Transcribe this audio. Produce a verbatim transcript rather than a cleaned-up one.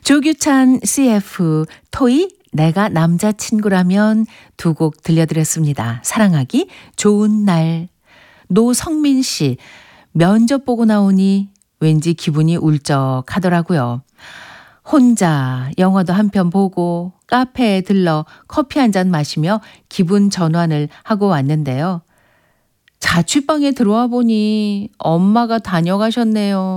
조규찬 씨에프 토이 내가 남자친구라면 두 곡 들려드렸습니다. 사랑하기 좋은 날. 노성민 씨 면접 보고 나오니 왠지 기분이 울적하더라고요. 혼자 영화도 한 편 보고 카페에 들러 커피 한 잔 마시며 기분 전환을 하고 왔는데요. 자취방에 들어와 보니 엄마가 다녀가셨네요.